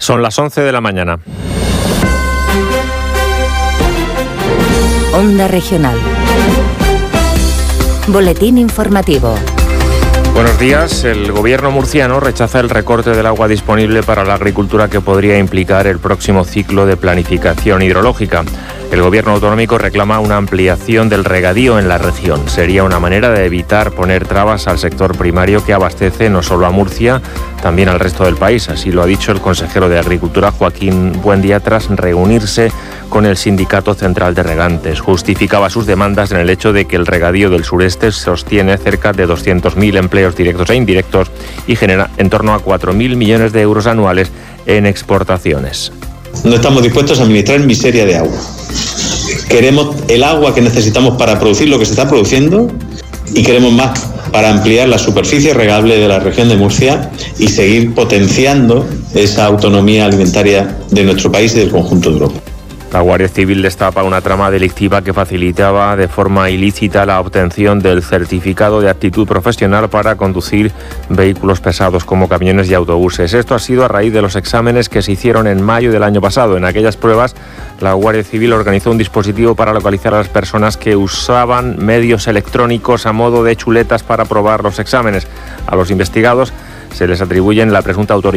Son las 11 de la mañana. Onda Regional. Boletín informativo. Buenos días. El gobierno murciano rechaza el recorte del agua disponible para la agricultura que podría implicar el próximo ciclo de planificación hidrológica. El gobierno autonómico reclama una ampliación del regadío en la región. Sería una manera de evitar poner trabas al sector primario que abastece no solo a Murcia, también al resto del país. Así lo ha dicho el consejero de Agricultura, Joaquín Buendía, tras reunirse con el Sindicato Central de Regantes. Justificaba sus demandas en el hecho de que el regadío del sureste sostiene cerca de 200.000 empleos directos e indirectos y genera en torno a 4.000 millones de euros anuales en exportaciones. No estamos dispuestos a administrar miseria de agua. Queremos el agua que necesitamos para producir lo que se está produciendo y queremos más para ampliar la superficie regable de la región de Murcia y seguir potenciando esa autonomía alimentaria de nuestro país y del conjunto de Europa. La Guardia Civil destapa una trama delictiva que facilitaba de forma ilícita la obtención del certificado de aptitud profesional para conducir vehículos pesados como camiones y autobuses. Esto ha sido a raíz de los exámenes que se hicieron en mayo del año pasado. En aquellas pruebas, la Guardia Civil organizó un dispositivo para localizar a las personas que usaban medios electrónicos a modo de chuletas para aprobar los exámenes. A los investigados se les atribuyen la presunta autoría